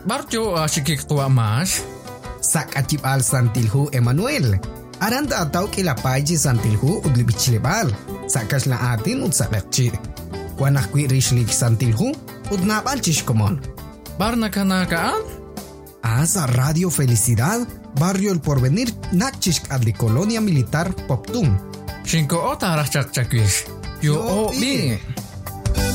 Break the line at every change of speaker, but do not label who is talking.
Barjo ashikik tua mas.
Sak achip al Santilhu Emanuel. Aranda ataw kila paji Santilhu udlibichilebal. Sakas la atin udsakakchi. Wanakwi rishlik Santilhu udnabal chishkomon.
Barna kanakaan?
Asa Radio Felicidad, Barrio El Porvenir, Nakchishk adli Colonia Militar Poptum.
Shinko ota rachakchakwish. Yo o bi.